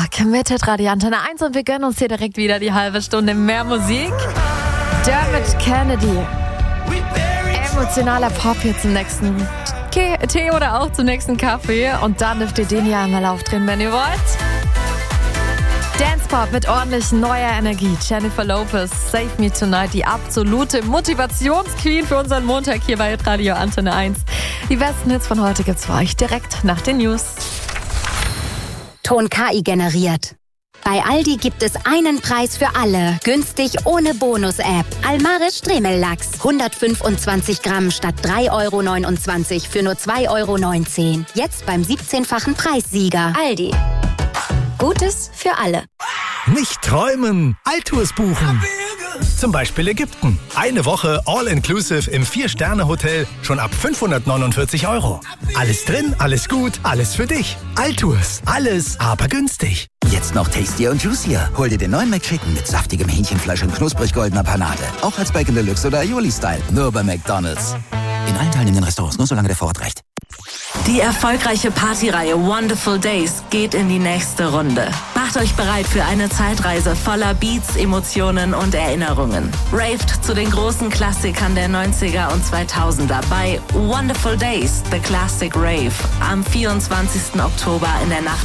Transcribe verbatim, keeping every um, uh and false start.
Tag mit Radio Antenne eins und wir gönnen uns hier direkt wieder die halbe Stunde mehr Musik. Dermot Kennedy. Emotionaler Pop hier zum nächsten Ke- Tee oder auch zum nächsten Kaffee. Und dann dürft ihr den ja einmal aufdrehen, wenn ihr wollt. Dance-Pop mit ordentlich neuer Energie. Jennifer Lopez, Save Me Tonight, die absolute Motivationsqueen für unseren Montag hier bei Radio Antenne eins. Die besten Hits von heute gibt's für euch direkt nach den News. Ton K I generiert. Bei Aldi gibt es einen Preis für alle. Günstig ohne Bonus-App. Almaris Stremellachs. hundertfünfundzwanzig Gramm statt drei Euro neunundzwanzig für nur zwei Euro neunzehn. Jetzt beim siebzehnfachen Preissieger. Aldi. Gutes für alle. Nicht träumen, Altours buchen. Zum Beispiel Ägypten. Eine Woche All-Inclusive im vier-Sterne-Hotel schon ab fünfhundertneunundvierzig Euro. Alles drin, alles gut, alles für dich. Altours, alles, aber günstig. Jetzt noch tastier und juicier. Hol dir den neuen McChicken mit saftigem Hähnchenfleisch und knusprig goldener Panade. Auch als Bacon Deluxe oder Aioli-Style. Nur bei McDonald's. In allen teilnehmenden Restaurants, nur solange der Vorrat reicht. Die erfolgreiche Partyreihe Wonderful Days geht in die nächste Runde. Macht euch bereit für eine Zeitreise voller Beats, Emotionen und Erinnerungen. Raved zu den großen Klassikern der neunziger und zweitausender bei Wonderful Days, The Classic Rave. Am vierundzwanzigsten Oktober in der Nacht